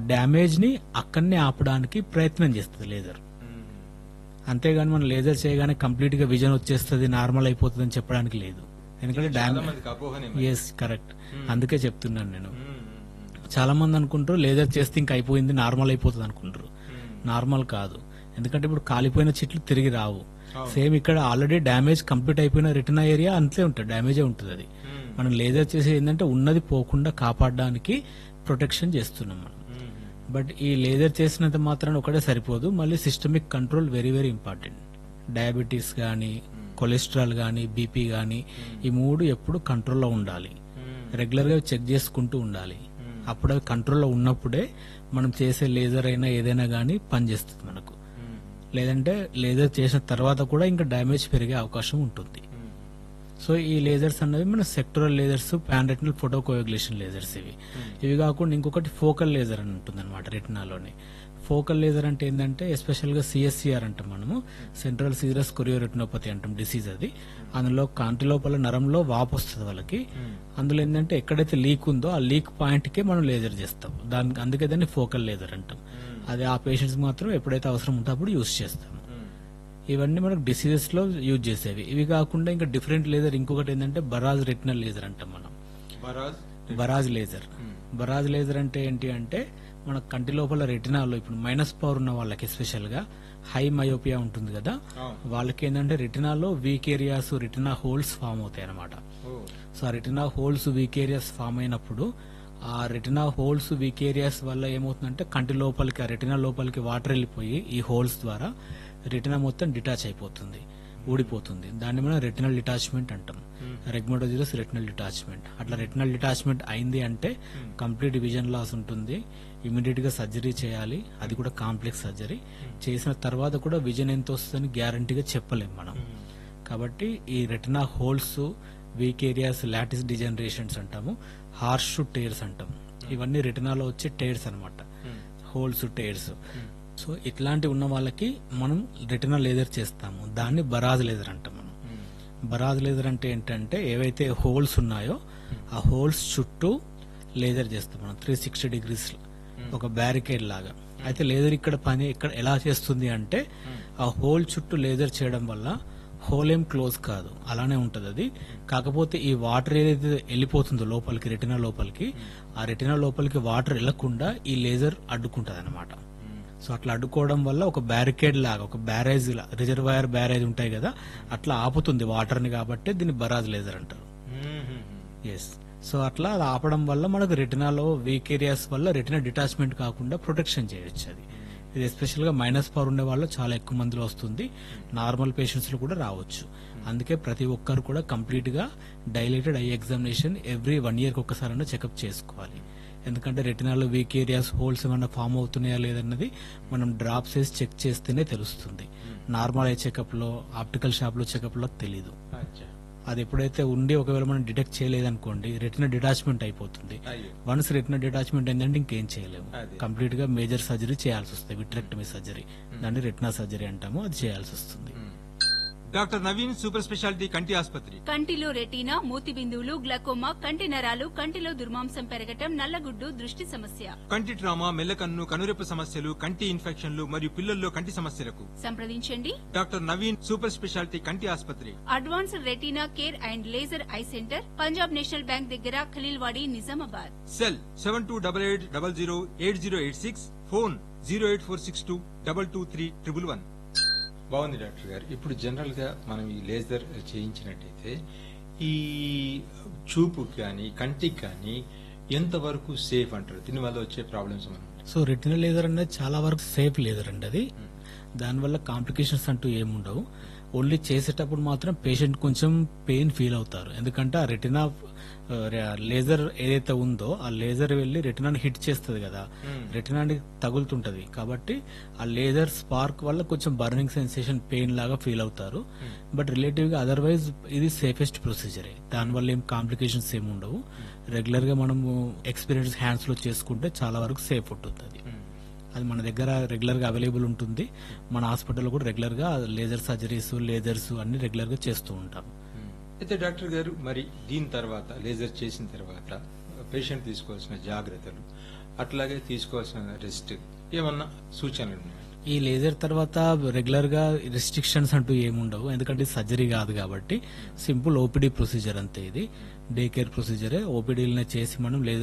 Damage ని అక్కడనే ఆపడానికి ప్రయత్నం చేస్తుంది లేజర్. అంతేగాని మనం లేజర్ చేయగానే కంప్లీట్ గా విజన్ వచ్చేస్తుంది, నార్మల్ అయిపోతుంది అని చెప్పడానికి లేదు. ఎందుకంటే డ్యామేజ్ కరెక్ట్, అందుకే చెప్తున్నాను నేను. చాలా మంది అనుకుంటారు లేజర్ చేస్తే ఇంకా అయిపోయింది, నార్మల్ అయిపోతుంది అనుకుంటారు. నార్మల్ కాదు, ఎందుకంటే ఇప్పుడు కాలిపోయిన చెట్లు తిరిగి రావు. సేమ్ ఇక్కడ ఆల్రెడీ డ్యామేజ్ కంప్లీట్ అయిపోయిన రిటర్న్ ఏరియా అంతే ఉంటుంది, డ్యామేజే ఉంటుంది. అది మనం లేజర్ చేసేది ఏంటంటే ఉన్నది పోకుండా కాపాడడానికి ప్రొటెక్షన్ చేస్తున్నాం మనం. బట్ ఈ లేజర్ చేసినంత మాత్రాన ఒకటే సరిపోదు, మళ్ళీ systemic control very very important. Diabetes గానీ, కొలెస్ట్రాల్ గానీ, బీపీ గానీ, ఈ మూడు ఎప్పుడు కంట్రోల్లో ఉండాలి. రెగ్యులర్ గా చెక్ చేసుకుంటూ ఉండాలి. అప్పుడు అవి కంట్రోల్లో ఉన్నప్పుడే మనం చేసే లేజర్ అయినా ఏదైనా గానీ పనిచేస్తుంది మనకు. లేదంటే లేజర్ చేసిన తర్వాత కూడా ఇంకా డ్యామేజ్ పెరిగే అవకాశం ఉంటుంది. సో ఈ లేజర్స్ అన్నవి మన sectoral lasers, pan retinal ఫోటోకోయాగులేషన్ lasers. ఇవి కాకుండా ఇంకొకటి ఫోకల్ లేజర్ అని ఉంటుంది అనమాట రెటినాలోనే. ఫోకల్ లేజర్ అంటే ఏంటంటే ఎస్పెషల్ గా సిఎస్సిఆర్ అంటాం మనము, సెంట్రల్ సీరస్ కొరియోరెటినోపతి అంటాం డిసీజ్. అది అందులో కాంటి లోపల నరంలో వాపు వస్తుంది వాళ్ళకి. అందులో ఏంటంటే ఎక్కడైతే లీక్ ఉందో ఆ లీక్ పాయింట్ కే మనం లేజర్ చేస్తాం. అందుకే దాన్ని ఫోకల్ లేజర్ అంటాం. అది ఆ పేషెంట్స్ మాత్రం ఎప్పుడైతే అవసరం ఉంటే అప్పుడు యూజ్ చేస్తాము. ఇవన్నీ మనకు డిసీజెస్ లో యూజ్ చేసేవి. ఇవి కాకుండా ఇంకా డిఫరెంట్ లేజర్ ఇంకొకటి ఏంటంటే బరాజ్ రెటినల్ లేజర్ అంటాం మనం. Barrage laser. బరాజ్ లేజర్ అంటే ఏంటి అంటే మన కంటి లోపల రెటినాలో ఇప్పుడు మైనస్ పవర్ ఉన్న వాళ్ళకి, ఎస్పెషల్ గా హై మయోపియా ఉంటుంది కదా, వాళ్ళకి ఏంటంటే రెటినాలో weak areas, retina holes form అవుతాయి అనమాట. సో ఆ retina holes, weak areas form అయినప్పుడు ఆ రెటినా హోల్స్, వీక్ ఏరియాస్ వల్ల ఏమవుతుందంటే కంటి లోపలికి, ఆ రెటినా లోపలికి వాటర్ వెళ్ళిపోయి ఈ హోల్స్ ద్వారా రెటినా మొత్తం డిటాచ్ అయిపోతుంది, ఊడిపోతుంది. దాన్ని మనం రెటినల్ డిటాచ్మెంట్ అంటాం. రెగ్మటోజిరస్ రెటినల్ డిటాచ్మెంట్. అట్లా రెటినల్ డిటాచ్మెంట్ అయింది అంటే కంప్లీట్ విజన్ లాస్ ఉంటుంది. ఇమీడియట్ గా సర్జరీ చేయాలి, అది కూడా కాంప్లెక్స్ సర్జరీ. చేసిన తర్వాత కూడా విజన్ ఎంత వస్తుందని గ్యారంటీగా చెప్పలేం మనం. కాబట్టి ఈ retina holes, weak areas, lattice డిజనరేషన్స్ అంటాము, హార్ష్ టేర్స్ అంటాం. ఇవన్నీ రెటినాలో వచ్చే టేర్స్ అనమాట, హోల్స్, టేర్స్. సో ఇట్లాంటి ఉన్న వాళ్ళకి మనం రెటినా లేజర్ చేస్తాము. దాన్ని బరాజ్ లేజర్ అంటాం మనం. బరాజ్ లేజర్ అంటే ఏంటంటే ఏవైతే హోల్స్ ఉన్నాయో ఆ హోల్స్ చుట్టూ లేజర్ చేస్తాం మనం 360 degrees, ఒక బ్యారికేడ్ లాగా. అయితే లేజర్ ఇక్కడ పని ఇక్కడ ఎలా చేస్తుంది అంటే ఆ హోల్ చుట్టూ లేజర్ చేయడం వల్ల హోల్ ఏం క్లోజ్ కాదు, అలానే ఉంటది అది. కాకపోతే ఈ వాటర్ ఏదైతే వెళ్ళిపోతుందో లోపలికి, రెటినా లోపలికి, ఆ రెటినా లోపలికి వాటర్ వెళ్లకుండా ఈ లేజర్ అడ్డుకుంటది అనమాట. సో అట్లా అడ్డుకోవడం వల్ల ఒక బ్యారికేడ్ లాగా, ఒక బ్యారేజ్, రిజర్వాయర్ బ్యారేజ్ ఉంటాయి కదా, అట్లా ఆపుతుంది వాటర్ ని. కాబట్టి దీన్ని బరాజ్ లేజర్ అంటారు. ఎస్. సో అట్లా ఆపడం వల్ల మనకు రెటినాలో వీక్ ఏరియాస్ వల్ల రెటినా డిటాచ్మెంట్ కాకుండా ప్రొటెక్షన్ చేయొచ్చు. అది ఇది ఎస్పెషల్ గా మైనస్ పవర్ ఉండే వాళ్ళు చాలా ఎక్కువ మందిలో వస్తుంది, నార్మల్ పేషెంట్స్ లో కూడా రావచ్చు. అందుకే ప్రతి ఒక్కరు కూడా కంప్లీట్ గా dilated I examination every 1 year ఒక్కసారైనా చెకప్ చేసుకోవాలి. ఎందుకంటే రెటినాలో వీక్ ఏరియాస్, హోల్స్ ఏమైనా ఫామ్ అవుతున్నాయా లేదన్నది మనం డ్రాప్స్ వేసి చెక్ చేస్తేనే తెలుస్తుంది. నార్మల్ ఐ చెకప్ లో, ఆప్టికల్ షాప్ లో చెకప్ లో తెలీదు. అది ఎప్పుడైతే ఉండి ఒకవేళ మనం డిటెక్ట్ చేయలేదనుకోండి, రెటినా డిటాచ్మెంట్ అయిపోతుంది. వన్స్ రెటినా డిటాచ్మెంట్ అయిందంటే ఇంకేం చేయలేము, కంప్లీట్ గా మేజర్ సర్జరీ చేయాల్సి వస్తుంది, విట్రెక్టమీ సర్జరీ. దాన్ని రెటినా సర్జరీ అంటాము, అది చేయాల్సి వస్తుంది. డాక్టర్ నవీన్, సూపర్ స్పెషాలిటీ కంటి ఆసుపత్రి. కంటిలో రెటీనా, మూతి బిందువులు, గ్లకోమా, కంటి నరాలు, కంటిలో దుర్మాంసం పెరగటం, నల్లగుడ్డు, దృష్టి సమస్య, కంటి ట్రామా, మెల్లకన్ను, కనురెప్ప సమస్యలు, కంటి ఇన్ఫెక్షన్లు మరియు పిల్లల్లో కంటి సమస్యలకు సంప్రదించండి డాక్టర్ నవీన్, సూపర్ స్పెషాలిటీ కంటి ఆసుపత్రి. Advanced retina care and laser eye centre, Punjab national bank దగ్గర, ఖలీల్వాడి, నిజామాబాద్. Cell 7288008086, phone 08462223111. బాగుంది డాక్టర్ గారు. ఇప్పుడు జనరల్ గా మనం ఈ లేజర్ చేయించినట్టయితే ఈ చూపుకి కానీ కంటికి కానీ ఎంతవరకు సేఫ్ అంటారు? దీనివల్ల వచ్చే ప్రాబ్లమ్స్ మనం? సో రెటినల్ లేజర్ అనేది చాలా వరకు సేఫ్ లేజర్ అండి. అది దానివల్ల కాంప్లికేషన్స్ అంటూ ఏముండవు. ఓన్లీ చేసేటప్పుడు మాత్రం పేషెంట్ కొంచెం పెయిన్ ఫీల్ అవుతారు. ఎందుకంటే ఆ రెటినా లేజర్ ఏదైతే ఉందో ఆ లేజర్ వెళ్లి రెటినాని హిట్ చేస్తుంది కదా, రెటినాని తగులుతుంటది. కాబట్టి ఆ లేజర్ స్పార్క్ వల్ల కొంచెం బర్నింగ్ సెన్సేషన్, పెయిన్ లాగా ఫీల్ అవుతారు. బట్ రిలేటివ్ గా అదర్వైజ్ ఇది సేఫెస్ట్ ప్రొసీజరే. దానివల్ల ఏం కాంప్లికేషన్స్ ఏమి ఉండవు. రెగ్యులర్ గా మనము ఎక్స్పీరియన్స్ హ్యాండ్స్ లో చేసుకుంటే చాలా వరకు సేఫ్ ఉంటుంది. అది మన దగ్గర రెగ్యులర్ గా అవైలబుల్ ఉంటుంది. మన హాస్పిటల్లో కూడా రెగ్యులర్ గా లేజర్ సర్జరీస్, లేజర్స్ అన్ని రెగ్యులర్ గా చేస్తూ ఉంటాం. అయితే డాక్టర్ గారు, మరి దీని తర్వాత లేజర్ చేసిన తర్వాత పేషెంట్ తీసుకోవాల్సిన జాగ్రత్తలు, అట్లాగే తీసుకోవాల్సిన రెస్ట్ ఏమన్నా సూచనలు ఉన్నాయా? ఈ లేజర్ తర్వాత రెగ్యులర్ గా రిస్ట్రిక్షన్స్ అంటూ ఏముండవు, ఎందుకంటే సర్జరీ కాదు కాబట్టి సింపుల్ ఓపీడీ ప్రొసీజర్ అంతే. ఇది డే కేర్ ప్రొసీజరే. ఓపీడీలనే చేసి మనం లేజర్